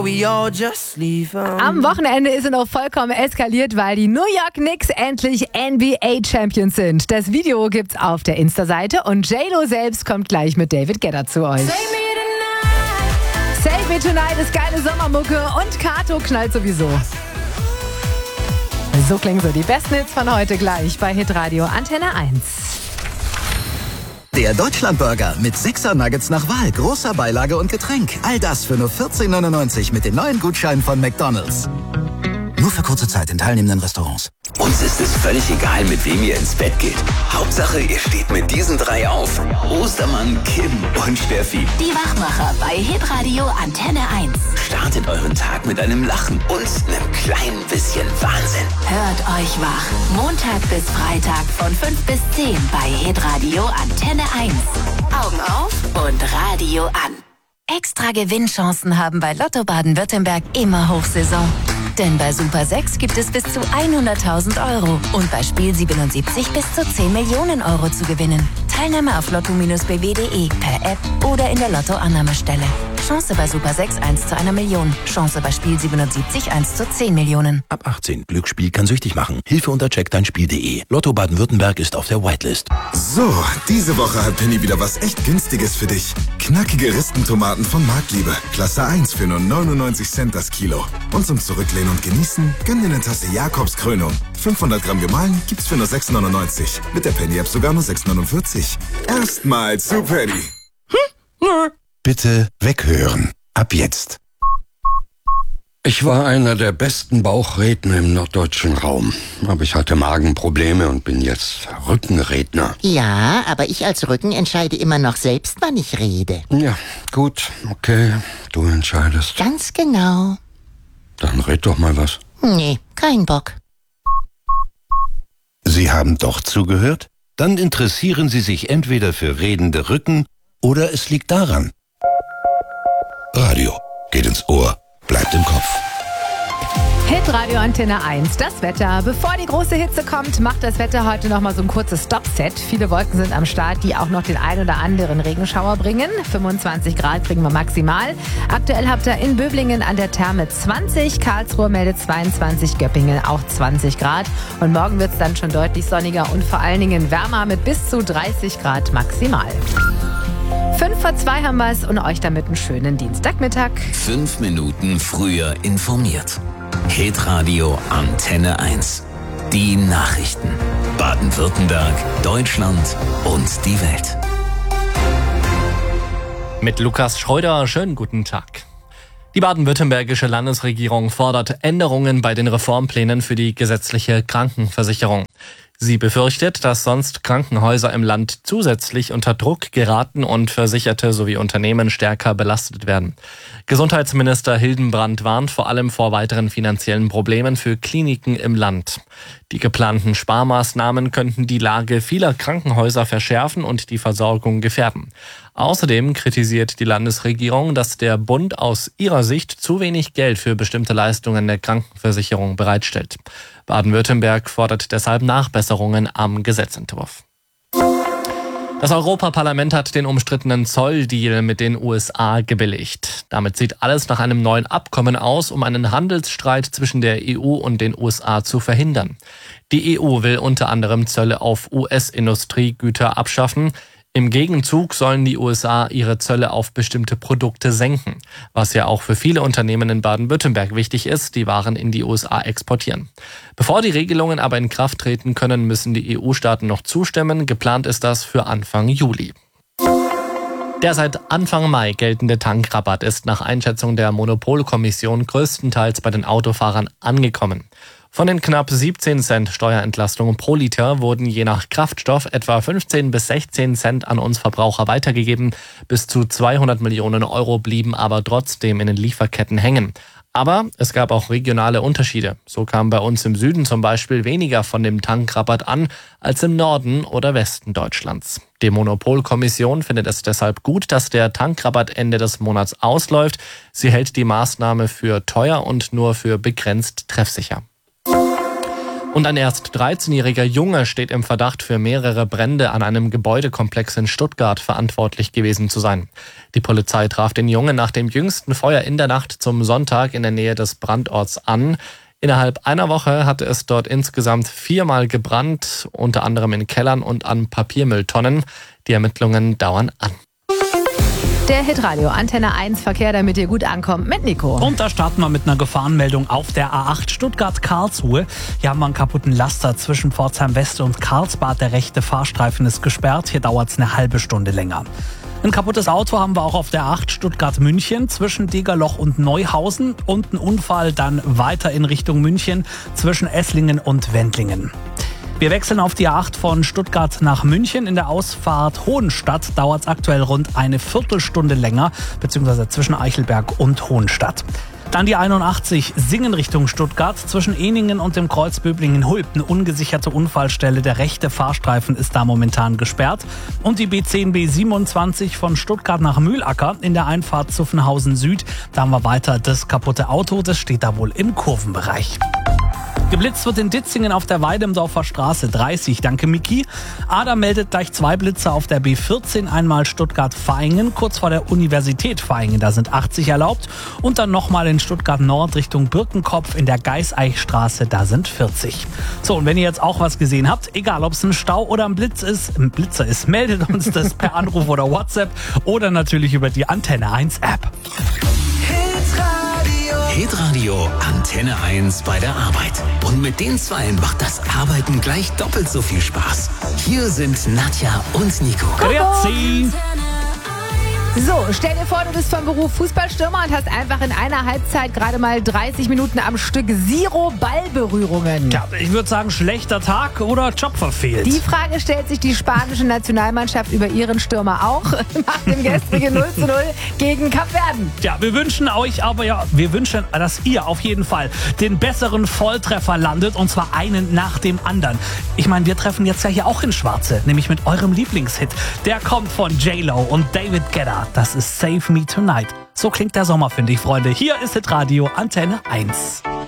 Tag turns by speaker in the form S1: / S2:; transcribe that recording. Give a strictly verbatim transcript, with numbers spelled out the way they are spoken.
S1: Am Wochenende ist es noch vollkommen eskaliert, weil die New York Knicks endlich N B A-Champions sind. Das Video gibt's auf der Insta-Seite und J-Lo selbst kommt gleich mit David Guetta zu euch. Save Me Tonight ist geile Sommermucke und Kato knallt sowieso. So klingen so die besten Hits von heute gleich bei Hitradio Antenne eins.
S2: Der Deutschlandburger mit sechser Nuggets nach Wahl, großer Beilage und Getränk. All das für nur vierzehn neunundneunzig mit den neuen Gutscheinen von McDonald's. Nur für kurze Zeit in teilnehmenden Restaurants.
S3: Uns ist es völlig egal, mit wem ihr ins Bett geht. Hauptsache, ihr steht mit diesen drei auf. Ostermann, Kim und Steffi.
S4: Die Wachmacher bei Hitradio Antenne eins.
S3: Startet euren Tag mit einem Lachen und einem kleinen bisschen Wahnsinn.
S4: Hört euch wach. Montag bis Freitag von fünf bis zehn bei Hitradio Antenne eins. Augen auf und Radio an. Extra Gewinnchancen haben bei Lotto Baden-Württemberg immer Hochsaison. Denn bei Super sechs gibt es bis zu hunderttausend Euro und bei Spiel siebenundsiebzig bis zu zehn Millionen Euro zu gewinnen. Teilnahme auf lotto Bindestrich b w punkt d e, per App oder in der Lotto-Annahmestelle. Chance bei Super sechs eins zu einer Million. Chance bei Spiel siebenundsiebzig eins zu zehn Millionen.
S5: Ab achtzehn. Glücksspiel kann süchtig machen. Hilfe unter check dein spiel punkt de. Lotto Baden-Württemberg ist auf der Whitelist.
S6: So, diese Woche hat Penny wieder was echt Günstiges für dich. Knackige Ristentomaten von Marktliebe. Klasse eins für nur neunundneunzig Cent das Kilo. Und zum Zurücklehnen und Genießen, gönn dir eine Tasse Jakobs Krönung. fünfhundert Gramm gemahlen gibt's für nur sechs neunundneunzig. Mit der Penny-App sogar nur sechs neunundvierzig. Erstmal zu Penny.
S5: Hm? Nö. Bitte weghören. Ab jetzt.
S7: Ich war einer der besten Bauchredner im norddeutschen Raum. Aber ich hatte Magenprobleme und bin jetzt Rückenredner.
S8: Ja, aber ich als Rücken entscheide immer noch selbst, wann ich rede.
S7: Ja, gut, okay, du entscheidest.
S8: Ganz genau.
S7: Dann red doch mal was.
S8: Nee, kein Bock.
S5: Sie haben doch zugehört? Dann interessieren Sie sich entweder für redende Rücken oder es liegt daran. Radio geht ins Ohr, bleibt im Kopf.
S1: Hitradio Antenne eins, das Wetter. Bevor die große Hitze kommt, macht das Wetter heute nochmal so ein kurzes Stop-Set. Viele Wolken sind am Start, die auch noch den ein oder anderen Regenschauer bringen. fünfundzwanzig Grad kriegen wir maximal. Aktuell habt ihr in Böblingen an der Therme zwanzig, Karlsruhe meldet zweiundzwanzig, Göppingen auch zwanzig Grad. Und morgen wird es dann schon deutlich sonniger und vor allen Dingen wärmer mit bis zu dreißig Grad maximal. Fünf vor zwei haben wir es und euch damit einen schönen Dienstagmittag.
S3: Fünf Minuten früher informiert. Hitradio Antenne eins. Die Nachrichten. Baden-Württemberg, Deutschland und die Welt.
S9: Mit Lukas Schreuder, schönen guten Tag. Die baden-württembergische Landesregierung fordert Änderungen bei den Reformplänen für die gesetzliche Krankenversicherung. Sie befürchtet, dass sonst Krankenhäuser im Land zusätzlich unter Druck geraten und Versicherte sowie Unternehmen stärker belastet werden. Gesundheitsminister Hildenbrand warnt vor allem vor weiteren finanziellen Problemen für Kliniken im Land. Die geplanten Sparmaßnahmen könnten die Lage vieler Krankenhäuser verschärfen und die Versorgung gefährden. Außerdem kritisiert die Landesregierung, dass der Bund aus ihrer Sicht zu wenig Geld für bestimmte Leistungen der Krankenversicherung bereitstellt. Baden-Württemberg fordert deshalb Nachbesserungen am Gesetzentwurf. Das Europaparlament hat den umstrittenen Zolldeal mit den U S A gebilligt. Damit sieht alles nach einem neuen Abkommen aus, um einen Handelsstreit zwischen der E U und den U S A zu verhindern. Die E U will unter anderem Zölle auf U S-Industriegüter abschaffen. Im Gegenzug sollen die U S A ihre Zölle auf bestimmte Produkte senken, was ja auch für viele Unternehmen in Baden-Württemberg wichtig ist, die Waren in die U S A exportieren. Bevor die Regelungen aber in Kraft treten können, müssen die E U-Staaten noch zustimmen. Geplant ist das für Anfang Juli. Der seit Anfang Mai geltende Tankrabatt ist nach Einschätzung der Monopolkommission größtenteils bei den Autofahrern angekommen. Von den knapp siebzehn Cent Steuerentlastung pro Liter wurden je nach Kraftstoff etwa fünfzehn bis sechzehn Cent an uns Verbraucher weitergegeben. Bis zu zweihundert Millionen Euro blieben aber trotzdem in den Lieferketten hängen. Aber es gab auch regionale Unterschiede. So kam bei uns im Süden zum Beispiel weniger von dem Tankrabatt an als im Norden oder Westen Deutschlands. Die Monopolkommission findet es deshalb gut, dass der Tankrabatt Ende des Monats ausläuft. Sie hält die Maßnahme für teuer und nur für begrenzt treffsicher. Und ein erst dreizehnjähriger Junge steht im Verdacht, für mehrere Brände an einem Gebäudekomplex in Stuttgart verantwortlich gewesen zu sein. Die Polizei traf den Jungen nach dem jüngsten Feuer in der Nacht zum Sonntag in der Nähe des Brandorts an. Innerhalb einer Woche hatte es dort insgesamt viermal gebrannt, unter anderem in Kellern und an Papiermülltonnen. Die Ermittlungen dauern an.
S1: Der Hitradio Antenne eins Verkehr, damit ihr gut ankommt, mit Nico.
S10: Und da starten wir mit einer Gefahrenmeldung auf der A acht Stuttgart-Karlsruhe. Hier haben wir einen kaputten Laster zwischen Pforzheim West und Karlsbad. Der rechte Fahrstreifen ist gesperrt. Hier dauert es eine halbe Stunde länger. Ein kaputtes Auto haben wir auch auf der A acht Stuttgart-München zwischen Degerloch und Neuhausen. Und ein Unfall dann weiter in Richtung München zwischen Esslingen und Wendlingen. Wir wechseln auf die A acht von Stuttgart nach München. In der Ausfahrt Hohenstadt dauert es aktuell rund eine Viertelstunde länger, beziehungsweise zwischen Eichelberg und Hohenstadt. Dann die einundachtzig Singen Richtung Stuttgart. Zwischen Ehningen und dem Kreuz Böblingen-Hulb eine ungesicherte Unfallstelle. Der rechte Fahrstreifen ist da momentan gesperrt. Und die B zehn B siebenundzwanzig von Stuttgart nach Mühlacker in der Einfahrt Zuffenhausen Süd. Da haben wir weiter das kaputte Auto. Das steht da wohl im Kurvenbereich. Geblitzt wird in Ditzingen auf der Weidemdorfer Straße dreißig. Danke, Miki. Adam meldet gleich zwei Blitze auf der B vierzehn. Einmal Stuttgart-Vaihingen, kurz vor der Universität Vaihingen. Da sind achtzig erlaubt. Und dann nochmal in Stuttgart-Nord Richtung Birkenkopf in der Geiseichstraße. Da sind vierzig. So, und wenn ihr jetzt auch was gesehen habt, egal ob es ein Stau oder ein Blitz ist, ein Blitzer ist, meldet uns das per Anruf oder WhatsApp oder natürlich über die Antenne eins App.
S3: Hitradio Antenne eins bei der Arbeit. Und mit den Zweien macht das Arbeiten gleich doppelt so viel Spaß. Hier sind Nadja und Nico.
S10: Grüezi.
S1: So, stell dir vor, du bist vom Beruf Fußballstürmer und hast einfach in einer Halbzeit gerade mal dreißig Minuten am Stück Zero Ballberührungen.
S10: Ja, ich würde sagen, schlechter Tag oder Job verfehlt.
S1: Die Frage stellt sich die spanische Nationalmannschaft über ihren Stürmer auch nach dem gestrigen null zu null gegen Kapverden.
S10: Ja, wir wünschen euch aber ja, wir wünschen, dass ihr auf jeden Fall den besseren Volltreffer landet und zwar einen nach dem anderen. Ich meine, wir treffen jetzt ja hier auch in Schwarze, nämlich mit eurem Lieblingshit. Der kommt von J-Lo und David Guetta. Das ist Save Me Tonight. So klingt der Sommer, finde ich, Freunde. Hier ist Hitradio Antenne eins.